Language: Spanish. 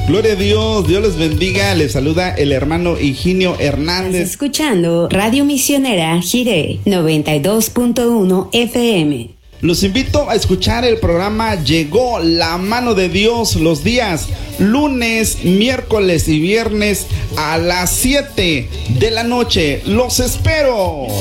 Gloria a Dios, Dios les bendiga. Les saluda el hermano Higinio Hernández. Estás escuchando Radio Misionera Jiré 92.1 FM. Los invito a escuchar el programa Llegó la Mano de Dios los días lunes, miércoles y viernes a las 7 de la noche. ¡Los espero!